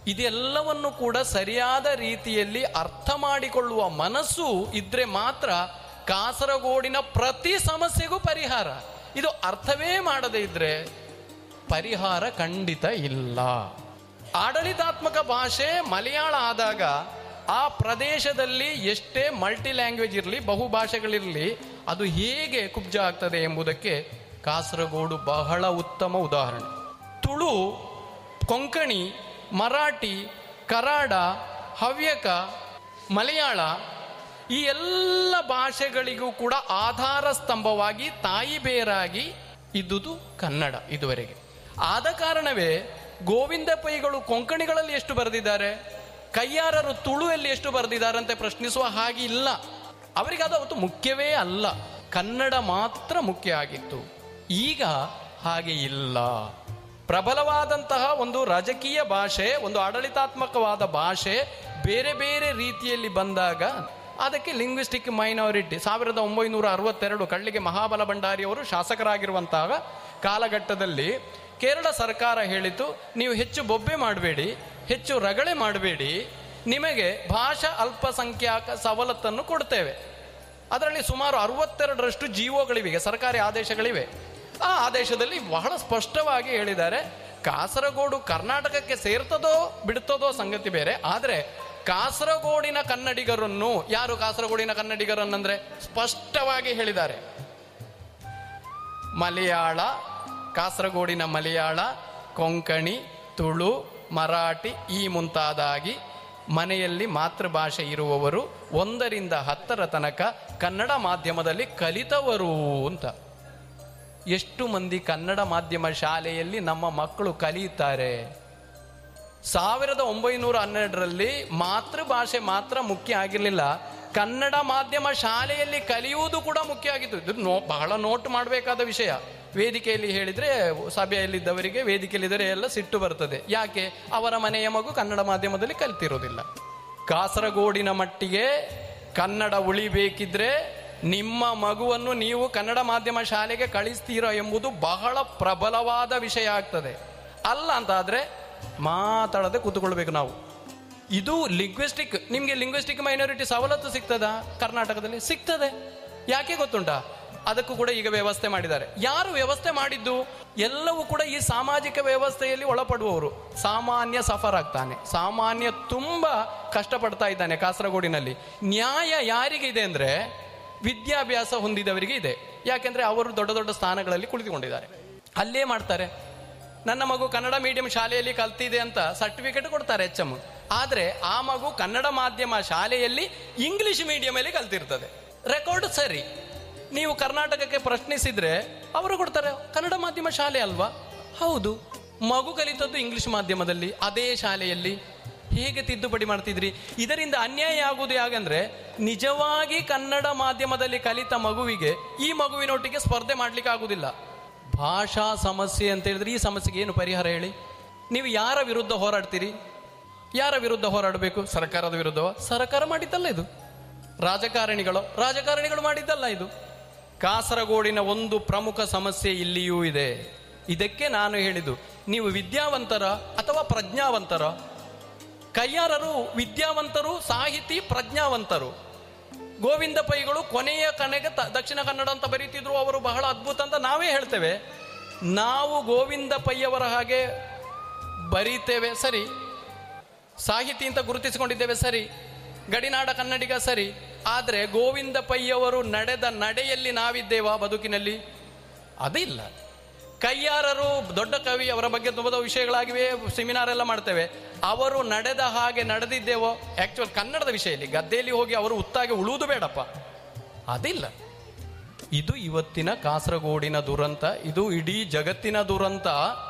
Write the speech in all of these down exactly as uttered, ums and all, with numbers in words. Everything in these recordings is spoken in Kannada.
ಇದೆಲ್ಲವನ್ನು ಕೂಡ ಸರಿಯಾದ ರೀತಿಯಲ್ಲಿ ಅರ್ಥ ಮಾಡಿಕೊಳ್ಳುವ ಮನಸ್ಸು ಇದ್ರೆ ಮಾತ್ರ ಕಾಸರಗೋಡಿನ ಪ್ರತಿ ಸಮಸ್ಯೆಗೂ ಪರಿಹಾರ. ಇದು ಅರ್ಥವೇ ಮಾಡದೇ ಇದ್ರೆ ಪರಿಹಾರ ಖಂಡಿತ ಇಲ್ಲ. ಆಡಳಿತಾತ್ಮಕ ಭಾಷೆ ಮಲಯಾಳ ಆದಾಗ ಆ ಪ್ರದೇಶದಲ್ಲಿ ಎಷ್ಟೇ ಮಲ್ಟಿ ಲ್ಯಾಂಗ್ವೇಜ್ ಇರಲಿ, ಬಹುಭಾಷೆಗಳಿರಲಿ, ಅದು ಹೇಗೆ ಕುಬ್ಜ ಆಗ್ತದೆ ಎಂಬುದಕ್ಕೆ ಕಾಸರಗೋಡು ಬಹಳ ಉತ್ತಮ ಉದಾಹರಣೆ. ತುಳು, ಕೊಂಕಣಿ, ಮರಾಠಿ, ಕರಾಡ, ಹವ್ಯಕ, ಮಲಯಾಳ ಈ ಎಲ್ಲ ಭಾಷೆಗಳಿಗೂ ಕೂಡ ಆಧಾರ ಸ್ತಂಭವಾಗಿ ತಾಯಿ ಬೇರಾಗಿ ಇದ್ದುದು ಕನ್ನಡ ಇದುವರೆಗೆ. ಆದ ಕಾರಣವೇ ಗೋವಿಂದ ಪೈಗಳು ಕೊಂಕಣಿಗಳಲ್ಲಿ ಎಷ್ಟು ಬರೆದಿದ್ದಾರೆ, ಕಯ್ಯಾರರು ತುಳುವಲ್ಲಿ ಎಷ್ಟು ಬರೆದಿದ್ದಾರೆ ಅಂತ ಪ್ರಶ್ನಿಸುವ ಹಾಗೆ ಇಲ್ಲ. ಅವರಿಗೆ ಅದು ಅವತ್ತು ಮುಖ್ಯವೇ ಅಲ್ಲ, ಕನ್ನಡ ಮಾತ್ರ ಮುಖ್ಯ ಆಗಿತ್ತು. ಈಗ ಹಾಗೆ ಇಲ್ಲ. ಪ್ರಬಲವಾದಂತಹ ಒಂದು ರಾಜಕೀಯ ಭಾಷೆ, ಒಂದು ಆಡಳಿತಾತ್ಮಕವಾದ ಭಾಷೆ ಬೇರೆ ಬೇರೆ ರೀತಿಯಲ್ಲಿ ಬಂದಾಗ ಅದಕ್ಕೆ ಲಿಂಗ್ವಿಸ್ಟಿಕ್ ಮೈನಾರಿಟಿ. ಸಾವಿರದ ಒಂಬೈನೂರ ಅರವತ್ತೆರಡು ಕಳ್ಳಿಗೆ ಮಹಾಬಲ ಭಂಡಾರಿಯವರು ಶಾಸಕರಾಗಿರುವಂತಹ ಕಾಲಘಟ್ಟದಲ್ಲಿ ಕೇರಳ ಸರ್ಕಾರ ಹೇಳಿತು, ನೀವು ಹೆಚ್ಚು ಬೊಬ್ಬೆ ಮಾಡಬೇಡಿ, ಹೆಚ್ಚು ರಗಳೆ ಮಾಡಬೇಡಿ, ನಿಮಗೆ ಭಾಷಾ ಅಲ್ಪಸಂಖ್ಯಾತ ಸವಲತ್ತನ್ನು ಕೊಡ್ತೇವೆ. ಅದರಲ್ಲಿ ಸುಮಾರು ಅರವತ್ತೆರಡರಷ್ಟು ಜೀವೋಗಳಿವೆ, ಸರ್ಕಾರಿ ಆದೇಶಗಳಿವೆ. ಆ ಆದೇಶದಲ್ಲಿ ಬಹಳ ಸ್ಪಷ್ಟವಾಗಿ ಹೇಳಿದ್ದಾರೆ, ಕಾಸರಗೋಡು ಕರ್ನಾಟಕಕ್ಕೆ ಸೇರ್ತದೋ ಬಿಡ್ತದೋ ಸಂಗತಿ ಬೇರೆ, ಆದರೆ ಕಾಸರಗೋಡಿನ ಕನ್ನಡಿಗರನ್ನು, ಯಾರು ಕಾಸರಗೋಡಿನ ಕನ್ನಡಿಗರನ್ನಂದ್ರೆ ಸ್ಪಷ್ಟವಾಗಿ ಹೇಳಿದ್ದಾರೆ, ಮಲಯಾಳ, ಕಾಸರಗೋಡಿನ ಮಲಯಾಳ, ಕೊಂಕಣಿ, ತುಳು, ಮರಾಠಿ ಈ ಮುಂತಾದಾಗಿ ಮನೆಯಲ್ಲಿ ಮಾತೃಭಾಷೆ ಇರುವವರು ಒಂದರಿಂದ ಹತ್ತರ ತನಕ ಕನ್ನಡ ಮಾಧ್ಯಮದಲ್ಲಿ ಕಲಿತವರು ಅಂತ. ಎಷ್ಟು ಮಂದಿ ಕನ್ನಡ ಮಾಧ್ಯಮ ಶಾಲೆಯಲ್ಲಿ ನಮ್ಮ ಮಕ್ಕಳು ಕಲಿಯುತ್ತಾರೆ? ಸಾವಿರದ ಒಂಬೈನೂರ ಹನ್ನೆರಡರಲ್ಲಿ ಮಾತೃಭಾಷೆ ಮಾತ್ರ ಮುಖ್ಯ ಆಗಿರಲಿಲ್ಲ, ಕನ್ನಡ ಮಾಧ್ಯಮ ಶಾಲೆಯಲ್ಲಿ ಕಲಿಯುವುದು ಕೂಡ ಮುಖ್ಯ ಆಗಿತ್ತು. ಇದು ನೋ ಬಹಳ ನೋಟ್ ಮಾಡಬೇಕಾದ ವಿಷಯ. ವೇದಿಕೆಯಲ್ಲಿ ಹೇಳಿದ್ರೆ ಸಭೆಯಲ್ಲಿದ್ದವರಿಗೆ, ವೇದಿಕೆಯಲ್ಲಿದ್ದರೆ ಎಲ್ಲ ಸಿಟ್ಟು ಬರ್ತದೆ. ಯಾಕೆ? ಅವರ ಮನೆಯ ಮಗು ಕನ್ನಡ ಮಾಧ್ಯಮದಲ್ಲಿ ಕಲಿತಿರೋದಿಲ್ಲ. ಕಾಸರಗೋಡಿನ ಮಟ್ಟಿಗೆ ಕನ್ನಡ ಉಳಿಬೇಕಿದ್ರೆ ನಿಮ್ಮ ಮಗುವನ್ನು ನೀವು ಕನ್ನಡ ಮಾಧ್ಯಮ ಶಾಲೆಗೆ ಕಳಿಸ್ತೀರಾ ಎಂಬುದು ಬಹಳ ಪ್ರಬಲವಾದ ವಿಷಯ ಆಗ್ತದೆ. ಅಲ್ಲ ಅಂತಾದ್ರೆ ಮಾತಾಡದೆ ಕೂತ್ಕೊಳ್ಬೇಕು ನಾವು. ಇದು ಲಿಂಗ್ವಿಸ್ಟಿಕ್, ನಿಮ್ಗೆ ಲಿಂಗ್ವಿಸ್ಟಿಕ್ ಮೈನಾರಿಟಿ ಸವಲತ್ತು ಸಿಗ್ತದಾ? ಕರ್ನಾಟಕದಲ್ಲಿ ಸಿಗ್ತದೆ. ಯಾಕೆ ಗೊತ್ತುಂಟಾ? ಅದಕ್ಕೂ ಕೂಡ ಈಗ ವ್ಯವಸ್ಥೆ ಮಾಡಿದ್ದಾರೆ. ಯಾರು ವ್ಯವಸ್ಥೆ ಮಾಡಿದ್ದು? ಎಲ್ಲವೂ ಕೂಡ ಈ ಸಾಮಾಜಿಕ ವ್ಯವಸ್ಥೆಯಲ್ಲಿ ಒಳಪಡುವವರು. ಸಾಮಾನ್ಯ ಸಫರ್ ಆಗ್ತಾನೆ, ಸಾಮಾನ್ಯ ತುಂಬಾ ಕಷ್ಟಪಡ್ತಾ ಇದ್ದಾನೆ ಕಾಸರಗೋಡಿನಲ್ಲಿ. ನ್ಯಾಯ ಯಾರಿಗೆ ಇದೆ ಅಂದ್ರೆ ವಿದ್ಯಾಭ್ಯಾಸ ಹೊಂದಿದವರಿಗೆ ಇದೆ. ಯಾಕೆಂದ್ರೆ ಅವರು ದೊಡ್ಡ ದೊಡ್ಡ ಸ್ಥಾನಗಳಲ್ಲಿ ಕುಳಿತುಕೊಂಡಿದ್ದಾರೆ, ಅಲ್ಲೇ ಮಾಡ್ತಾರೆ. ನನ್ನ ಮಗು ಕನ್ನಡ ಮೀಡಿಯಂ ಶಾಲೆಯಲ್ಲಿ ಕಲ್ತಿದೆ ಅಂತ ಸರ್ಟಿಫಿಕೇಟ್ ಕೊಡ್ತಾರೆ ಎಚ್ ಎಂ. ಆದ್ರೆ ಆ ಮಗು ಕನ್ನಡ ಮಾಧ್ಯಮ ಶಾಲೆಯಲ್ಲಿ ಇಂಗ್ಲಿಷ್ ಮೀಡಿಯಂ ಅಲ್ಲಿ ಕಲ್ತಿರ್ತದೆ. ರೆಕಾರ್ಡ್ ಸರಿ. ನೀವು ಕರ್ನಾಟಕಕ್ಕೆ ಪ್ರಶ್ನಿಸಿದ್ರೆ ಅವರು ಕೊಡ್ತಾರೆ ಕನ್ನಡ ಮಾಧ್ಯಮ ಶಾಲೆ ಅಲ್ವಾ? ಹೌದು, ಮಗು ಕಲಿತದ್ದು ಇಂಗ್ಲಿಷ್ ಮಾಧ್ಯಮದಲ್ಲಿ, ಅದೇ ಶಾಲೆಯಲ್ಲಿ. ಹೇಗೆ ತಿದ್ದುಪಡಿ ಮಾಡ್ತಿದ್ರಿ? ಇದರಿಂದ ಅನ್ಯಾಯ ಆಗುವುದು ಯಾಗಂದ್ರೆ ನಿಜವಾಗಿ ಕನ್ನಡ ಮಾಧ್ಯಮದಲ್ಲಿ ಕಲಿತ ಮಗುವಿಗೆ ಈ ಮಗುವಿನೊಟ್ಟಿಗೆ ಸ್ಪರ್ಧೆ ಮಾಡ್ಲಿಕ್ಕೆ ಆಗುದಿಲ್ಲ. ಭಾಷಾ ಸಮಸ್ಯೆ ಅಂತ ಹೇಳಿದ್ರೆ ಈ ಸಮಸ್ಯೆಗೆ ಏನು ಪರಿಹಾರ ಹೇಳಿ? ನೀವು ಯಾರ ವಿರುದ್ಧ ಹೋರಾಡ್ತೀರಿ? ಯಾರ ವಿರುದ್ಧ ಹೋರಾಡಬೇಕು? ಸರ್ಕಾರದ ವಿರುದ್ಧವ? ಸರ್ಕಾರ ಮಾಡಿದ್ದಲ್ಲ ಇದು. ರಾಜಕಾರಣಿಗಳು ರಾಜಕಾರಣಿಗಳು ಮಾಡಿದ್ದಲ್ಲ ಇದು. ಕಾಸರಗೋಡಿನ ಒಂದು ಪ್ರಮುಖ ಸಮಸ್ಯೆ ಇಲ್ಲಿಯೂ ಇದೆ. ಇದಕ್ಕೆ ನಾನು ಹೇಳಿದ್ದು, ನೀವು ವಿದ್ಯಾವಂತರ ಅಥವಾ ಪ್ರಜ್ಞಾವಂತರ? ಕಯ್ಯಾರರು ವಿದ್ಯಾವಂತರು, ಸಾಹಿತಿ, ಪ್ರಜ್ಞಾವಂತರು. ಗೋವಿಂದ ಪೈಗಳು ಕೊನೆಯ ಕನೆಗೆ ದಕ್ಷಿಣ ಕನ್ನಡ ಅಂತ ಬರೀತಿದ್ರು, ಅವರು ಬಹಳ ಅದ್ಭುತ ಅಂತ ನಾವೇ ಹೇಳ್ತೇವೆ. ನಾವು ಗೋವಿಂದ ಪೈಯವರ ಹಾಗೆ ಬರೀತೇವೆ ಸರಿ, ಸಾಹಿತಿ ಅಂತ ಗುರುತಿಸಿಕೊಂಡಿದ್ದೇವೆ ಸರಿ, ಗಡಿನಾಡ ಕನ್ನಡಿಗ ಸರಿ. ಆದರೆ ಗೋವಿಂದ ಪೈಯವರು ನಡೆದ ನಡೆಯಲ್ಲಿ ನಾವಿದ್ದೇವಾ ಬದುಕಿನಲ್ಲಿ? ಅದಿಲ್ಲ. ಕಯ್ಯಾರರು ದೊಡ್ಡ ಕವಿ, ಅವರ ಬಗ್ಗೆ ತುಂಬ ವಿಷಯಗಳಾಗಿವೆ, ಸೆಮಿನಾರ್ ಎಲ್ಲ ಮಾಡ್ತೇವೆ. ಅವರು ನಡೆದ ಹಾಗೆ ನಡೆದಿದ್ದೇವೋ? ಆಕ್ಚುಲ್ ಕನ್ನಡದ ವಿಷಯದಲ್ಲಿ ಗದ್ದೆಯಲ್ಲಿ ಹೋಗಿ ಅವರು ಉತ್ತಾಗಿ ಉಳುವುದು ಬೇಡಪ್ಪ, ಅದಿಲ್ಲ. ಇದು ಇವತ್ತಿನ ಕಾಸರಗೋಡಿನ ದುರಂತ, ಇದು ಇಡೀ ಜಗತ್ತಿನ ದುರಂತ.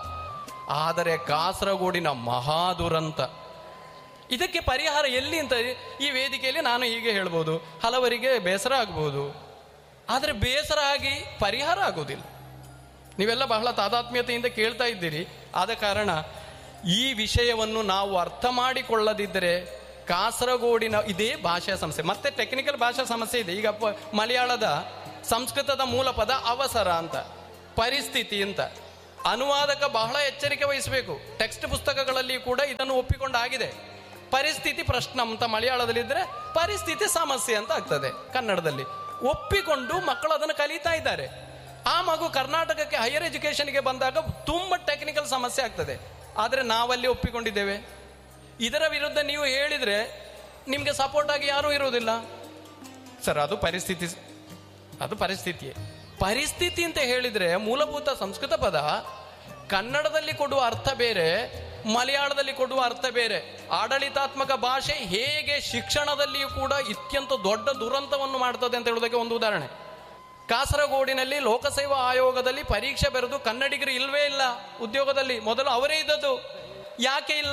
ಆದರೆ ಕಾಸರಗೋಡಿನ ಮಹಾ ದುರಂತ. ಇದಕ್ಕೆ ಪರಿಹಾರ ಎಲ್ಲಿ ಅಂತ ಈ ವೇದಿಕೆಯಲ್ಲಿ ನಾನು ಹೀಗೆ ಹೇಳ್ಬೋದು, ಹಲವರಿಗೆ ಬೇಸರ ಆಗ್ಬೋದು. ಆದರೆ ಬೇಸರ ಆಗಿ ಪರಿಹಾರ ಆಗೋದಿಲ್ಲ. ನೀವೆಲ್ಲ ಬಹಳ ತಾದಾತ್ಮ್ಯತೆಯಿಂದ ಕೇಳ್ತಾ ಇದ್ದೀರಿ. ಆದ ಕಾರಣ ಈ ವಿಷಯವನ್ನು ನಾವು ಅರ್ಥ ಮಾಡಿಕೊಳ್ಳದಿದ್ದರೆ ಕಾಸರಗೋಡಿನ ಇದೇ ಭಾಷಾ ಸಮಸ್ಯೆ, ಮತ್ತೆ ಟೆಕ್ನಿಕಲ್ ಭಾಷಾ ಸಮಸ್ಯೆ ಇದೆ. ಈಗ ಮಲಯಾಳದ ಸಂಸ್ಕೃತದ ಮೂಲ ಪದ ಅವಸರ ಅಂತ, ಪರಿಸ್ಥಿತಿ ಅಂತ. ಅನುವಾದಕ ಬಹಳ ಎಚ್ಚರಿಕೆ ವಹಿಸಬೇಕು. ಟೆಕ್ಸ್ಟ್ ಪುಸ್ತಕಗಳಲ್ಲಿ ಕೂಡ ಇದನ್ನು ಒಪ್ಪಿಕೊಂಡಾಗಿದೆ. ಪರಿಸ್ಥಿತಿ ಪ್ರಶ್ನೆ ಅಂತ ಮಲಯಾಳದಲ್ಲಿದ್ದರೆ ಪರಿಸ್ಥಿತಿ ಸಮಸ್ಯೆ ಅಂತ ಆಗ್ತದೆ ಕನ್ನಡದಲ್ಲಿ. ಒಪ್ಪಿಕೊಂಡು ಮಕ್ಕಳು ಅದನ್ನು ಕಲಿತಾ ಇದ್ದಾರೆ. ಆ ಮಗು ಕರ್ನಾಟಕಕ್ಕೆ ಹೈಯರ್ ಎಜುಕೇಶನ್ಗೆ ಬಂದಾಗ ತುಂಬ ಟೆಕ್ನಿಕಲ್ ಸಮಸ್ಯೆ ಆಗ್ತದೆ. ಆದರೆ ನಾವಲ್ಲಿ ಒಪ್ಪಿಕೊಂಡಿದ್ದೇವೆ. ಇದರ ವಿರುದ್ಧ ನೀವು ಹೇಳಿದರೆ ನಿಮಗೆ ಸಪೋರ್ಟ್ ಆಗಿ ಯಾರೂ ಇರುವುದಿಲ್ಲ. ಸರ್, ಅದು ಪರಿಸ್ಥಿತಿ, ಅದು ಪರಿಸ್ಥಿತಿಯೇ. ಪರಿಸ್ಥಿತಿ ಅಂತ ಹೇಳಿದರೆ ಮೂಲಭೂತ ಸಂಸ್ಕೃತ ಪದ ಕನ್ನಡದಲ್ಲಿ ಕೊಡುವ ಅರ್ಥ ಬೇರೆ, ಮಲಯಾಳದಲ್ಲಿ ಕೊಡುವ ಅರ್ಥ ಬೇರೆ. ಆಡಳಿತಾತ್ಮಕ ಭಾಷೆ ಹೇಗೆ ಶಿಕ್ಷಣದಲ್ಲಿಯೂ ಕೂಡ ಅತ್ಯಂತ ದೊಡ್ಡ ದುರಂತವನ್ನು ಮಾಡ್ತದೆ ಅಂತ ಹೇಳೋದಕ್ಕೆ ಒಂದು ಉದಾಹರಣೆ. ಕಾಸರಗೋಡಿನಲ್ಲಿ ಲೋಕಸೇವಾ ಆಯೋಗದಲ್ಲಿ ಪರೀಕ್ಷೆ ಬರೆದು ಕನ್ನಡಿಗರು ಇಲ್ವೇ ಇಲ್ಲ ಉದ್ಯೋಗದಲ್ಲಿ. ಮೊದಲು ಅವರೇ ಇದ್ದದ್ದು. ಯಾಕೆ ಇಲ್ಲ?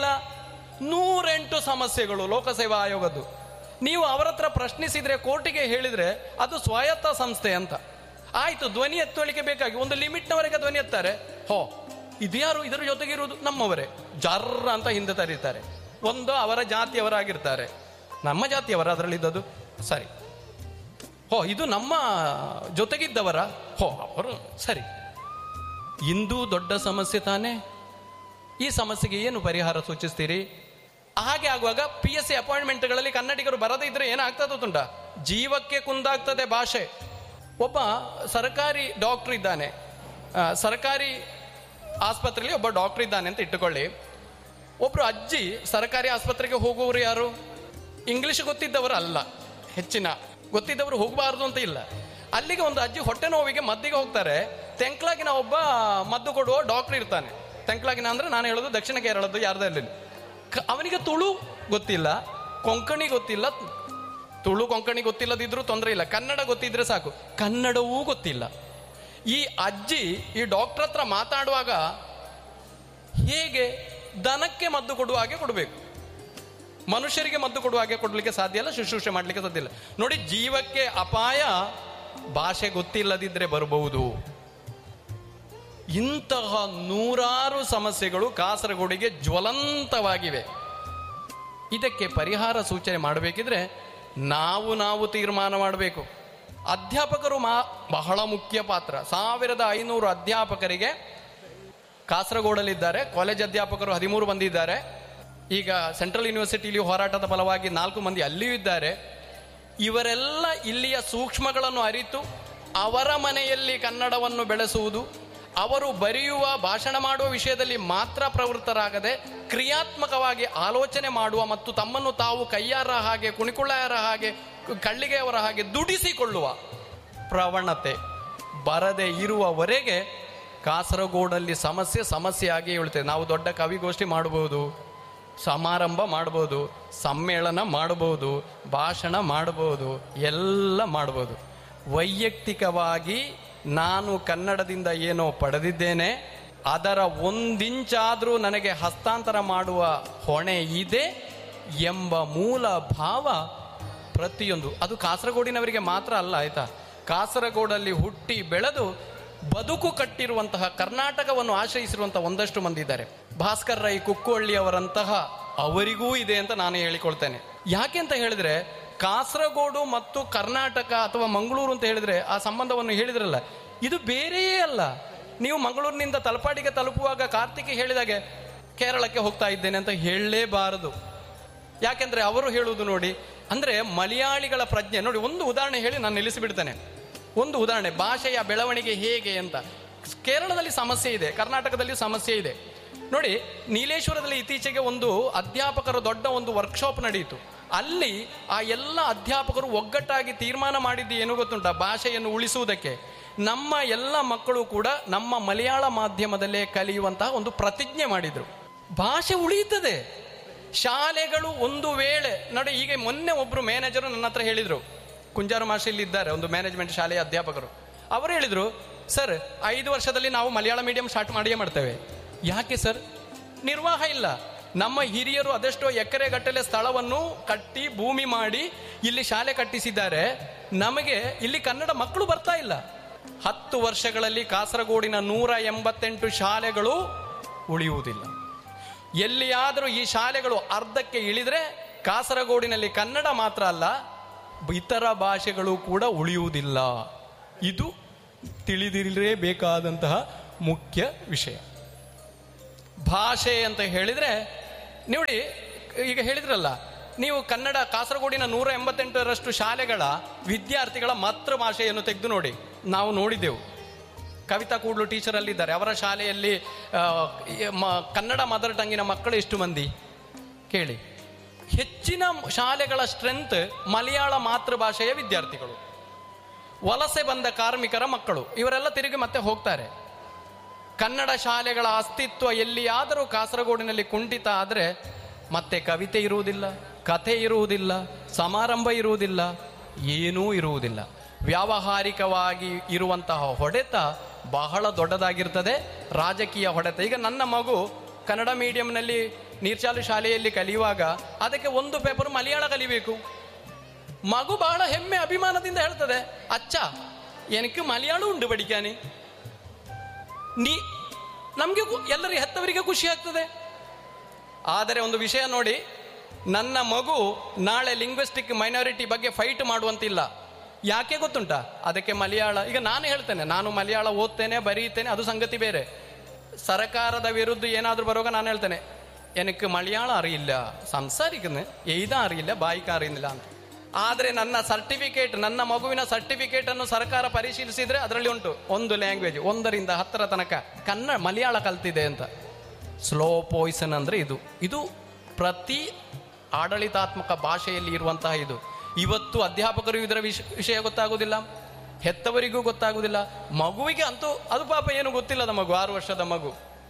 ನೂರೆಂಟು ಸಮಸ್ಯೆಗಳು ಲೋಕಸೇವಾ ಆಯೋಗದ್ದು. ನೀವು ಅವರ ಹತ್ರ ಪ್ರಶ್ನಿಸಿದ್ರೆ, ಕೋರ್ಟಿಗೆ ಹೇಳಿದ್ರೆ ಅದು ಸ್ವಾಯತ್ತ ಸಂಸ್ಥೆ ಅಂತ ಆಯ್ತು. ಧ್ವನಿ ಎತ್ತುವಳಿಕೆ ಬೇಕಾಗಿ ಒಂದು ಲಿಮಿಟ್ನವರೆಗೆ ಧ್ವನಿ ಎತ್ತಾರೆ. ಹೋ, ಇದು ಯಾರು? ಇದರ ಜೊತೆಗಿರುವುದು ನಮ್ಮವರೇ, ಜರ್ರ ಅಂತ ಹಿಂದೆ ತರೀತಾರೆ. ಒಂದು ಅವರ ಜಾತಿಯವರಾಗಿರ್ತಾರೆ, ನಮ್ಮ ಜಾತಿಯವರ ಅದರಲ್ಲಿದ್ದದ್ದು. ಸರಿ, ಹೋ ಇದು ನಮ್ಮ ಜೊತೆಗಿದ್ದವರ, ಹೋ ಅವರು ಸರಿ. ಇಂದು ದೊಡ್ಡ ಸಮಸ್ಯೆ ತಾನೇ. ಈ ಸಮಸ್ಯೆಗೆ ಏನು ಪರಿಹಾರ ಸೂಚಿಸ್ತೀರಿ? ಹಾಗೆ ಆಗುವಾಗ ಪಿ ಎಸ್ ಸಿ ಅಪಾಯಿಂಟ್ಮೆಂಟ್ಗಳಲ್ಲಿ ಕನ್ನಡಿಗರು ಬರದೇ ಇದ್ರೆ ಏನಾಗ್ತದೆ ತುಂಟ? ಜೀವಕ್ಕೆ ಕುಂದಾಗ್ತದೆ ಭಾಷೆ. ಒಬ್ಬ ಸರ್ಕಾರಿ ಡಾಕ್ಟರ್ ಇದ್ದಾನೆ, ಸರ್ಕಾರಿ ಆಸ್ಪತ್ರೆಯಲ್ಲಿ ಒಬ್ಬ ಡಾಕ್ಟರ್ ಇದ್ದಾನೆ ಅಂತ ಇಟ್ಟುಕೊಳ್ಳಿ. ಒಬ್ರು ಅಜ್ಜಿ ಸರ್ಕಾರಿ ಆಸ್ಪತ್ರೆಗೆ ಹೋಗುವವರು ಯಾರು? ಇಂಗ್ಲಿಷ್ ಗೊತ್ತಿದ್ದವರು ಅಲ್ಲ, ಹೆಚ್ಚಿನ ಗೊತ್ತಿದ್ದವರು ಹೋಗಬಾರ್ದು ಅಂತ ಇಲ್ಲ. ಅಲ್ಲಿಗೆ ಒಂದು ಅಜ್ಜಿ ಹೊಟ್ಟೆ ನೋವಿಗೆ ಮದ್ದಿಗೆ ಹೋಗ್ತಾರೆ. ತೆಂಕ್ಲಾಗಿನ ಒಬ್ಬ ಮದ್ದು ಕೊಡುವ ಡಾಕ್ಟರ್ ಇರ್ತಾನೆ. ತೆಂಕ್ಲಾಗಿನ ಅಂದ್ರೆ ನಾನು ಹೇಳೋದು ದಕ್ಷಿಣ ಕೇರಳದ್ದು, ಯಾರ್ದಲ್ಲಿ. ಅವನಿಗೆ ತುಳು ಗೊತ್ತಿಲ್ಲ, ಕೊಂಕಣಿ ಗೊತ್ತಿಲ್ಲ. ತುಳು ಕೊಂಕಣಿ ಗೊತ್ತಿಲ್ಲದಿದ್ರೂ ತೊಂದರೆ ಇಲ್ಲ, ಕನ್ನಡ ಗೊತ್ತಿದ್ರೆ ಸಾಕು. ಕನ್ನಡವೂ ಗೊತ್ತಿಲ್ಲ. ಈ ಅಜ್ಜಿ ಈ ಡಾಕ್ಟರ್ ಹತ್ರ ಮಾತಾಡುವಾಗ ಹೇಗೆ ದನಕ್ಕೆ ಮದ್ದು ಕೊಡುವ ಹಾಗೆ ಕೊಡಬೇಕು, ಮನುಷ್ಯರಿಗೆ ಮದ್ದು ಕೊಡುವ ಹಾಗೆ ಕೊಡ್ಲಿಕ್ಕೆ ಸಾಧ್ಯ ಇಲ್ಲ, ಶುಶ್ರೂಷೆ ಮಾಡ್ಲಿಕ್ಕೆ ಸಾಧ್ಯ ಇಲ್ಲ. ನೋಡಿ, ಜೀವಕ್ಕೆ ಅಪಾಯ ಭಾಷೆ ಗೊತ್ತಿಲ್ಲದಿದ್ರೆ ಬರಬಹುದು. ಇಂತಹ ನೂರಾರು ಸಮಸ್ಯೆಗಳು ಕಾಸರಗೋಡಿಗೆ ಜ್ವಲಂತವಾಗಿವೆ. ಇದಕ್ಕೆ ಪರಿಹಾರ ಸೂಚನೆ ಮಾಡಬೇಕಿದ್ರೆ ನಾವು ನಾವು ತೀರ್ಮಾನ ಮಾಡಬೇಕು. ಅಧ್ಯಾಪಕರು ಮಾ ಬಹಳ ಮುಖ್ಯ ಪಾತ್ರ. ಸಾವಿರದ ಐನೂರು ಅಧ್ಯಾಪಕರಿಗೆ ಕಾಸರಗೋಡಲ್ಲಿದ್ದಾರೆ. ಕಾಲೇಜ್ ಅಧ್ಯಾಪಕರು ಹದಿಮೂರು ಮಂದಿ ಇದ್ದಾರೆ. ಈಗ ಸೆಂಟ್ರಲ್ ಯೂನಿವರ್ಸಿಟಿಲಿ ಹೋರಾಟದ ಫಲವಾಗಿ ನಾಲ್ಕು ಮಂದಿ ಅಲ್ಲಿಯೂ ಇದ್ದಾರೆ. ಇವರೆಲ್ಲ ಇಲ್ಲಿಯ ಸೂಕ್ಷ್ಮಗಳನ್ನು ಅರಿತು ಅವರ ಮನೆಯಲ್ಲಿ ಕನ್ನಡವನ್ನು ಬೆಳೆಸುವುದು, ಅವರು ಬರೆಯುವ ಭಾಷಣ ಮಾಡುವ ವಿಷಯದಲ್ಲಿ ಮಾತ್ರ ಪ್ರವೃತ್ತರಾಗದೆ ಕ್ರಿಯಾತ್ಮಕವಾಗಿ ಆಲೋಚನೆ ಮಾಡುವ ಮತ್ತು ತಮ್ಮನ್ನು ತಾವು ಕೈಯಾರ ಹಾಗೆ, ಕುಣಿಕುಳ್ಳಾಯರ ಹಾಗೆ, ಕಳ್ಳಿಗೆಯವರ ಹಾಗೆ ದುಡಿಸಿಕೊಳ್ಳುವ ಪ್ರವಣತೆ ಬರದೆ ಇರುವವರೆಗೆ ಕಾಸರಗೋಡಲ್ಲಿ ಸಮಸ್ಯೆ ಸಮಸ್ಯೆಯಾಗಿ ಉಳಿತದೆ. ನಾವು ದೊಡ್ಡ ಕವಿಗೋಷ್ಠಿ ಮಾಡಬಹುದು, ಸಮಾರಂಭ ಮಾಡಬಹುದು, ಸಮ್ಮೇಳನ ಮಾಡಬಹುದು, ಭಾಷಣ ಮಾಡಬಹುದು, ಎಲ್ಲ ಮಾಡಬಹುದು. ವೈಯಕ್ತಿಕವಾಗಿ ನಾನು ಕನ್ನಡದಿಂದ ಏನೋ ಪಡೆದಿದ್ದೇನೆ, ಅದರ ಒಂದಿಂಚಾದರೂ ನನಗೆ ಹಸ್ತಾಂತರ ಮಾಡುವ ಹೊಣೆ ಇದೆ ಎಂಬ ಮೂಲ ಭಾವ ಪ್ರತಿಯೊಂದು, ಅದು ಕಾಸರಗೋಡಿನವರಿಗೆ ಮಾತ್ರ ಅಲ್ಲ, ಆಯ್ತಾ. ಕಾಸರಗೋಡಲ್ಲಿ ಹುಟ್ಟಿ ಬೆಳೆದು ಬದುಕು ಕಟ್ಟಿರುವಂತಹ, ಕರ್ನಾಟಕವನ್ನು ಆಶ್ರಯಿಸಿರುವಂತಹ ಒಂದಷ್ಟು ಮಂದಿ ಇದ್ದಾರೆ. ಭಾಸ್ಕರ್ ರೈ ಕುಕ್ಕುಹಳ್ಳಿಯವರಂತಹ ಅವರಿಗೂ ಇದೆ ಅಂತ ನಾನು ಹೇಳಿಕೊಳ್ತೇನೆ. ಯಾಕೆ ಅಂತ ಹೇಳಿದ್ರೆ, ಕಾಸರಗೋಡು ಮತ್ತು ಕರ್ನಾಟಕ ಅಥವಾ ಮಂಗಳೂರು ಅಂತ ಹೇಳಿದ್ರೆ ಆ ಸಂಬಂಧವನ್ನು ಹೇಳಿದ್ರಲ್ಲ, ಇದು ಬೇರೆಯೇ ಅಲ್ಲ. ನೀವು ಮಂಗಳೂರಿನಿಂದ ತಲಪಾಡಿಗೆ ತಲುಪುವಾಗ ಕಾರ್ತಿಕ್ ಹೇಳಿದಾಗೆ ಕೇರಳಕ್ಕೆ ಹೋಗ್ತಾ ಇದ್ದೇನೆ ಅಂತ ಹೇಳಲೇಬಾರದು. ಯಾಕೆಂದ್ರೆ ಅವರು ಹೇಳುವುದು ನೋಡಿ, ಅಂದ್ರೆ ಮಲಯಾಳಿಗಳ ಪ್ರಜ್ಞೆ ನೋಡಿ. ಒಂದು ಉದಾಹರಣೆ ಹೇಳಿ ನಾನು ನಿಲ್ಲಿಸಿಬಿಡ್ತೇನೆ. ಒಂದು ಉದಾಹರಣೆ, ಭಾಷೆಯ ಬೆಳವಣಿಗೆ ಹೇಗೆ ಅಂತ. ಕೇರಳದಲ್ಲಿ ಸಮಸ್ಯೆ ಇದೆ, ಕರ್ನಾಟಕದಲ್ಲಿ ಸಮಸ್ಯೆ ಇದೆ ನೋಡಿ. ನೀಲೇಶ್ವರದಲ್ಲಿ ಇತ್ತೀಚೆಗೆ ಒಂದು ಅಧ್ಯಾಪಕರ ದೊಡ್ಡ ಒಂದು ವರ್ಕ್ಶಾಪ್ ನಡೆಯಿತು. ಅಲ್ಲಿ ಆ ಎಲ್ಲ ಅಧ್ಯಾಪಕರು ಒಗ್ಗಟ್ಟಾಗಿ ತೀರ್ಮಾನ ಮಾಡಿದ್ದು ಏನು ಗೊತ್ತುಂಟ? ಭಾಷೆಯನ್ನು ಉಳಿಸುವುದಕ್ಕೆ ನಮ್ಮ ಎಲ್ಲ ಮಕ್ಕಳು ಕೂಡ ನಮ್ಮ ಮಲಯಾಳ ಮಾಧ್ಯಮದಲ್ಲೇ ಕಲಿಯುವಂತಹ ಒಂದು ಪ್ರತಿಜ್ಞೆ ಮಾಡಿದ್ರು. ಭಾಷೆ ಉಳಿಯುತ್ತದೆ. ಶಾಲೆಗಳು ಒಂದು ವೇಳೆ ನೋಡಿ, ಈಗ ಮೊನ್ನೆ ಒಬ್ರು ಮ್ಯಾನೇಜರು ನನ್ನ ಹತ್ರ ಹೇಳಿದ್ರು, ಕುಂಜಾರು ಮಾಷಿಯಲ್ಲಿ ಇದ್ದಾರೆ ಒಂದು ಮ್ಯಾನೇಜ್ಮೆಂಟ್ ಶಾಲೆಯ ಅಧ್ಯಾಪಕರು. ಅವರು ಹೇಳಿದ್ರು, ಸರ್ ಐದು ವರ್ಷದಲ್ಲಿ ನಾವು ಮಲಯಾಳ ಮೀಡಿಯಂ ಸ್ಟಾರ್ಟ್ ಮಾಡಿಯೇ ಮಾಡ್ತೇವೆ. ಯಾಕೆ ಸರ್? ನಿರ್ವಾಹ ಇಲ್ಲ. ನಮ್ಮ ಹಿರಿಯರು ಅದೆಷ್ಟೋ ಎಕರೆ ಗಟ್ಟಲೆ ಸ್ಥಳವನ್ನು ಕಟ್ಟಿ ಭೂಮಿ ಮಾಡಿ ಇಲ್ಲಿ ಶಾಲೆ ಕಟ್ಟಿಸಿದ್ದಾರೆ. ನಮಗೆ ಇಲ್ಲಿ ಕನ್ನಡ ಮಕ್ಕಳು ಬರ್ತಾ ಇಲ್ಲ. ಹತ್ತು ವರ್ಷಗಳಲ್ಲಿ ಕಾಸರಗೋಡಿನ ನೂರ ಎಂಬತ್ತೆಂಟು ಶಾಲೆಗಳು ಉಳಿಯುವುದಿಲ್ಲ. ಎಲ್ಲಿಯಾದರೂ ಈ ಶಾಲೆಗಳು ಅರ್ಧಕ್ಕೆ ಇಳಿದ್ರೆ ಕಾಸರಗೋಡಿನಲ್ಲಿ ಕನ್ನಡ ಮಾತ್ರ ಅಲ್ಲ, ಇತರ ಭಾಷೆಗಳು ಕೂಡ ಉಳಿಯುವುದಿಲ್ಲ. ಇದು ತಿಳಿದಿರಲೇಬೇಕಾದಂತಹ ಮುಖ್ಯ ವಿಷಯ. ಭಾಷೆ ಅಂತ ಹೇಳಿದರೆ ನೋಡಿ, ಈಗ ಹೇಳಿದ್ರಲ್ಲ ನೀವು, ಕನ್ನಡ ಕಾಸರಗೋಡಿನ ನೂರ ಎಂಬತ್ತೆಂಟರಷ್ಟು ಶಾಲೆಗಳ ವಿದ್ಯಾರ್ಥಿಗಳ ಮಾತೃಭಾಷೆಯನ್ನು ತೆಗೆದು ನೋಡಿ. ನಾವು ನೋಡಿದೆವು, ಕವಿತಾ ಕೂಡ್ಲು ಟೀಚರ್ ಅಲ್ಲಿದ್ದಾರೆ, ಅವರ ಶಾಲೆಯಲ್ಲಿ ಕನ್ನಡ ಮದರ್ ಟಂಗಿನ ಮಕ್ಕಳು ಎಷ್ಟು ಮಂದಿ ಕೇಳಿ. ಹೆಚ್ಚಿನ ಶಾಲೆಗಳ ಸ್ಟ್ರೆಂತ್ ಮಲಯಾಳ ಮಾತೃಭಾಷೆಯ ವಿದ್ಯಾರ್ಥಿಗಳು, ವಲಸೆ ಬಂದ ಕಾರ್ಮಿಕರ ಮಕ್ಕಳು, ಇವರೆಲ್ಲ ತಿರುಗಿ ಮತ್ತೆ ಹೋಗ್ತಾರೆ. ಕನ್ನಡ ಶಾಲೆಗಳ ಅಸ್ತಿತ್ವ ಎಲ್ಲಿಯಾದರೂ ಕಾಸರಗೋಡಿನಲ್ಲಿ ಕುಂಠಿತ ಆದರೆ ಮತ್ತೆ ಕವಿತೆ ಇರುವುದಿಲ್ಲ, ಕಥೆ ಇರುವುದಿಲ್ಲ, ಸಮಾರಂಭ ಇರುವುದಿಲ್ಲ, ಏನೂ ಇರುವುದಿಲ್ಲ. ವ್ಯಾವಹಾರಿಕವಾಗಿ ಇರುವಂತಹ ಹೊಡೆತ ಬಹಳ ದೊಡ್ಡದಾಗಿರ್ತದೆ, ರಾಜಕೀಯ ಹೊಡೆತ. ಈಗ ನನ್ನ ಮಗು ಕನ್ನಡ ಮೀಡಿಯಂನಲ್ಲಿ ನೀರ್ಚಾಲು ಶಾಲೆಯಲ್ಲಿ ಕಲಿಯುವಾಗ ಅದಕ್ಕೆ ಒಂದು ಪೇಪರ್ ಮಲಯಾಳ ಕಲಿಬೇಕು. ಮಗು ಬಹಳ ಹೆಮ್ಮೆ ಅಭಿಮಾನದಿಂದ ಹೇಳ್ತದೆ, ಅಚ್ಚ ಎನಕ್ಕೆ ಮಲಯಾಳ ಉಂಡು ಬಡಿಕಾನಿ. ನೀ ನಮಗೆ ಎಲ್ಲರಿಗೆ ಹೆತ್ತವರಿಗೆ ಖುಷಿ ಆಗ್ತದೆ. ಆದರೆ ಒಂದು ವಿಷಯ ನೋಡಿ, ನನ್ನ ಮಗು ನಾಳೆ ಲಿಂಗ್ವಿಸ್ಟಿಕ್ ಮೈನಾರಿಟಿ ಬಗ್ಗೆ ಫೈಟ್ ಮಾಡುವಂತಿಲ್ಲ. ಯಾಕೆ ಗೊತ್ತುಂಟಾ? ಅದಕ್ಕೆ ಮಲಯಾಳ. ಈಗ ನಾನು ಹೇಳ್ತೇನೆ, ನಾನು ಮಲಯಾಳ ಓದ್ತೇನೆ, ಬರೀತೇನೆ, ಅದು ಸಂಗತಿ ಬೇರೆ. ಸರ್ಕಾರದ ವಿರುದ್ಧ ಏನಾದರೂ ಬರುವಾಗ ನಾನು ಹೇಳ್ತೇನೆ, ಎನಕ್ಕೆ ಮಲಯಾಳ ಅರಿಯಿಲ್ಲ, ಸಂಸಾರಿಕನೆ ಎಯ್ದ ಅರಿಯಿಲ್ಲ, ಬಾಯಿಕ ಅರಿಯಿಲ್ಲ ಅಂತ. ಆದರೆ ನನ್ನ ಸರ್ಟಿಫಿಕೇಟ್, ನನ್ನ ಮಗುವಿನ ಸರ್ಟಿಫಿಕೇಟ್ ಅನ್ನು ಸರ್ಕಾರ ಪರಿಶೀಲಿಸಿದ್ರೆ ಅದರಲ್ಲಿ ಉಂಟು ಒಂದು ಲ್ಯಾಂಗ್ವೇಜ್ ಒಂದರಿಂದ ಹತ್ತರ ತನಕ ಕನ್ನಡ ಮಲಯಾಳ ಕಲ್ತಿದೆ ಅಂತ. ಸ್ಲೋ ಪಾಯ್ಸನ್ ಅಂದರೆ ಇದು ಇದು ಪ್ರತಿ ಆಡಳಿತಾತ್ಮಕ ಭಾಷೆಯಲ್ಲಿ ಇರುವಂತಹ ಇದು. ಇವತ್ತು ಅಧ್ಯಾಪಕರು ಇದರ ವಿಷ ವಿಷಯ ಗೊತ್ತಾಗುವುದಿಲ್ಲ, ಹೆತ್ತವರಿಗೂ ಗೊತ್ತಾಗುವುದಿಲ್ಲ, ಮಗುವಿಗೆ ಅಂತೂ ಅದು ಪಾಪ ಏನು ಗೊತ್ತಿಲ್ಲದ ಮಗು, ಆರು ವರ್ಷದ ಮಗು.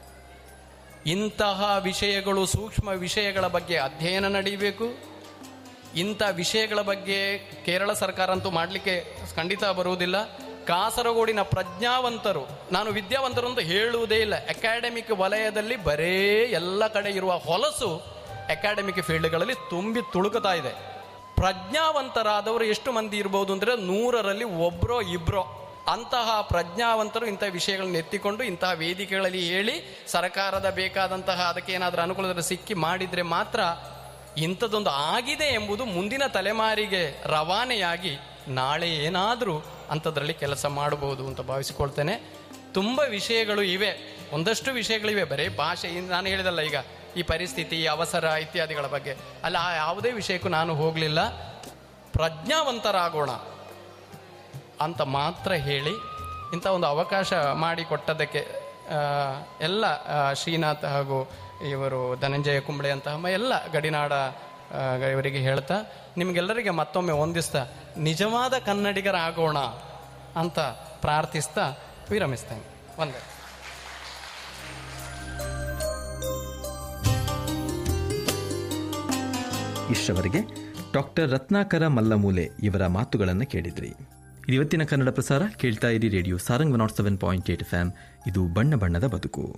ಇಂತಹ ವಿಷಯಗಳು, ಸೂಕ್ಷ್ಮ ವಿಷಯಗಳ ಬಗ್ಗೆ ಅಧ್ಯಯನ ನಡೆಯಬೇಕು. ಇಂಥ ವಿಷಯಗಳ ಬಗ್ಗೆ ಕೇರಳ ಸರ್ಕಾರ ಅಂತೂ ಮಾಡಲಿಕ್ಕೆ ಖಂಡಿತ ಬರುವುದಿಲ್ಲ. ಕಾಸರಗೋಡಿನ ಪ್ರಜ್ಞಾವಂತರು, ನಾನು ವಿದ್ಯಾವಂತರು ಅಂತ ಹೇಳುವುದೇ ಇಲ್ಲ, ಅಕಾಡೆಮಿಕ್ ವಲಯದಲ್ಲಿ ಬರೇ ಎಲ್ಲ ಕಡೆ ಇರುವ ಹೊಲಸು ಅಕಾಡೆಮಿಕ್ ಫೀಲ್ಡ್ಗಳಲ್ಲಿ ತುಂಬಿ ತುಳುಕುತ್ತಾ ಇದೆ. ಪ್ರಜ್ಞಾವಂತರಾದವರು ಎಷ್ಟು ಮಂದಿ ಇರಬಹುದು ಅಂದರೆ ನೂರರಲ್ಲಿ ಒಬ್ಬರೋ ಇಬ್ಬರೋ. ಅಂತಹ ಪ್ರಜ್ಞಾವಂತರು ಇಂಥ ವಿಷಯಗಳನ್ನ ಎತ್ತಿಕೊಂಡು ಇಂತಹ ವೇದಿಕೆಗಳಲ್ಲಿ ಹೇಳಿ ಸರ್ಕಾರದ ಬೇಕಾದಂತಹ ಅದಕ್ಕೆ ಏನಾದರೂ ಅನುಕೂಲದಲ್ಲಿ ಸಿಕ್ಕಿ ಮಾಡಿದರೆ ಮಾತ್ರ ಇಂಥದ್ದೊಂದು ಆಗಿದೆ ಎಂಬುದು ಮುಂದಿನ ತಲೆಮಾರಿಗೆ ರವಾನೆಯಾಗಿ ನಾಳೆ ಏನಾದರೂ ಅಂಥದ್ರಲ್ಲಿ ಕೆಲಸ ಮಾಡಬಹುದು ಅಂತ ಭಾವಿಸಿಕೊಳ್ತೇನೆ. ತುಂಬ ವಿಷಯಗಳು ಇವೆ, ಒಂದಷ್ಟು ವಿಷಯಗಳಿವೆ. ಬರೀ ಭಾಷೆ, ನಾನು ಹೇಳಿದಲ್ಲ ಈಗ ಈ ಪರಿಸ್ಥಿತಿ, ಅವಸರ ಇತ್ಯಾದಿಗಳ ಬಗ್ಗೆ ಅಲ್ಲ, ಆ ಯಾವುದೇ ವಿಷಯಕ್ಕೂ ನಾನು ಹೋಗಲಿಲ್ಲ. ಪ್ರಜ್ಞಾವಂತರಾಗೋಣ ಅಂತ ಮಾತ್ರ ಹೇಳಿ ಇಂಥ ಒಂದು ಅವಕಾಶ ಮಾಡಿಕೊಟ್ಟದಕ್ಕೆ ಎಲ್ಲ ಶ್ರೀನಾಥ್ ಹಾಗೂ ಇವರು ಧನಂಜಯ ಕುಂಬಳೆ ಅಂತಹ ಎಲ್ಲ ಗಡಿನಾಡ ಇವರಿಗೆ ಹೇಳ್ತಾ ನಿಮಗೆಲ್ಲರಿಗೆ ಮತ್ತೊಮ್ಮೆ ವಂದಿಸ್ತಾ ನಿಜವಾದ ಕನ್ನಡಿಗರಾಗೋಣ ಅಂತ ಪ್ರಾರ್ಥಿಸ್ತಾ ವಿರಮಿಸ್ತೇನೆ. ವಂದೇ. ಇಷ್ಟವರೆಗೆ ಡಾಕ್ಟರ್ ರತ್ನಾಕರ ಮಲ್ಲಮೂಲೆ ಇವರ ಮಾತುಗಳನ್ನು ಕೇಳಿದ್ರಿ. ಇವತ್ತಿನ ಕನ್ನಡ ಪ್ರಸಾರ ಕೇಳ್ತಾ ಇರಿ radio Sarang one not seven point eight F M. ಇದು ಬಣ್ಣ ಬಣ್ಣದ ಬದುಕು.